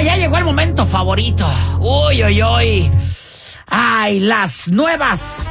ya llegó el momento favorito. Uy, uy, uy. Ay, las nuevas.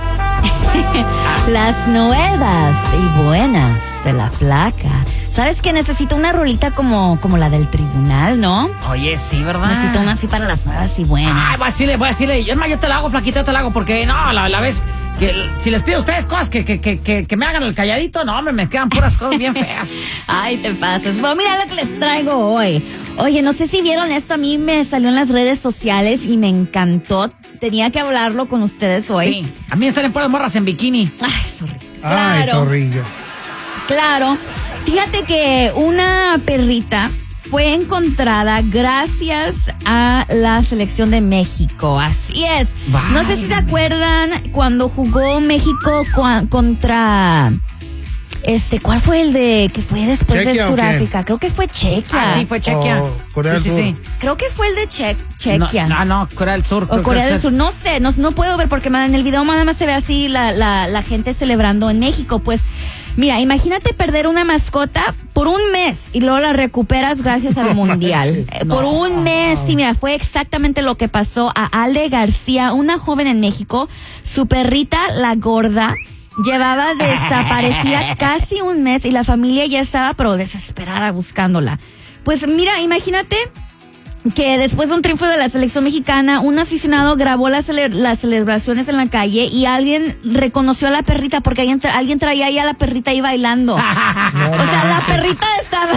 Las nuevas y buenas de la flaca. ¿Sabes que necesito una rolita como la del tribunal, no? Oye, sí, ¿verdad? Necesito una así para las nuevas y buenas. Ay, voy a decirle. Es más, yo te la hago, flaquita, te la hago, porque no, la vez que si les pido a ustedes cosas que me hagan el calladito, no, me quedan puras cosas bien feas. Ay, te pasas. Bueno, mira lo que les traigo hoy. Oye, no sé si vieron esto, a mí me salió en las redes sociales y me encantó. Tenía que hablarlo con ustedes hoy. Sí, a mí me salen puras morras en bikini. Ay, zorrillo. Ay, zorrillo. Claro. Fíjate que una perrita fue encontrada gracias a la selección de México. Así es. Válgame. No sé si se acuerdan cuando jugó México contra... ¿cuál fue el de que fue después de Sudáfrica? Creo que fue Chequia. Ah, sí, fue Chequia. Corea del Sur. Sí. Creo que fue el de Chequia. No, Corea del Sur. O Corea del Sur, no sé, no puedo ver porque en el video nada más se ve así la gente celebrando en México. Pues mira, imagínate perder una mascota por un mes y luego la recuperas gracias al mundial. Por un mes, sí, mira, fue exactamente lo que pasó a Ale García, una joven en México. Su perrita, la gorda, llevaba desaparecida casi un mes y la familia ya estaba pero desesperada buscándola. Pues mira, imagínate que después de un triunfo de la selección mexicana, un aficionado grabó las celebraciones en la calle y alguien reconoció a la perrita porque alguien traía ahí a la perrita ahí bailando. O sea, la perrita estaba...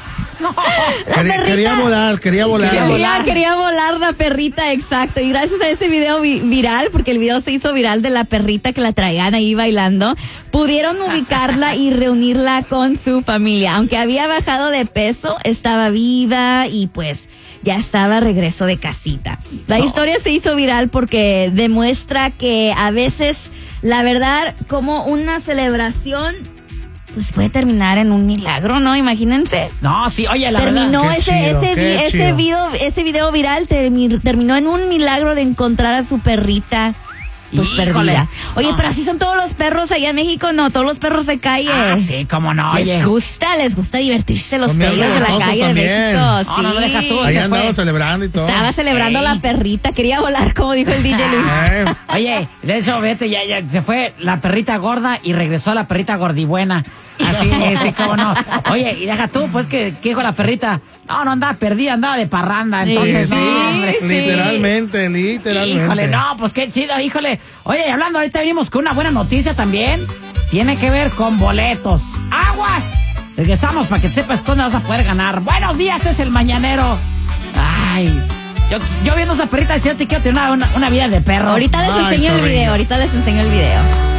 Quería volar. Quería volar la perrita, exacto. Y gracias a ese video viral, porque el video se hizo viral de la perrita que la traían ahí bailando, pudieron ubicarla y reunirla con su familia. Aunque había bajado de peso, estaba viva y pues ya estaba a regreso de casita. La historia se hizo viral porque demuestra que a veces, la verdad, como una celebración pues puede terminar en un milagro, ¿no? Imagínense. No, sí, oye, la terminó verdad. Ese video viral terminó en un milagro de encontrar a su perrita pues perdida. Oye, pero así son todos los perros allá en México, ¿no? Todos los perros de calle. Ah, sí, cómo no, oye. Les gusta divertirse los perros de la calle también. de México. No, deja tú. Ahí andaba celebrando y todo. Estaba celebrando la perrita, quería volar, como dijo el DJ Luis. Oye, de hecho, vete, ya se fue la perrita gorda y regresó la perrita gordibuena. Así, cómo no. Oye, y deja tú, pues, ¿qué dijo la perrita? No andaba perdida, andaba de parranda. Entonces, sí, no, hombre. Literalmente. Híjole, no, pues qué chido, híjole. Oye, hablando, ahorita venimos con una buena noticia también. Tiene que ver con boletos. ¡Aguas! Regresamos para que sepas dónde vas a poder ganar. Buenos días, es el mañanero. Ay, yo viendo esa perrita decía que quiero tener una vida de perro. Ahorita les enseño el video.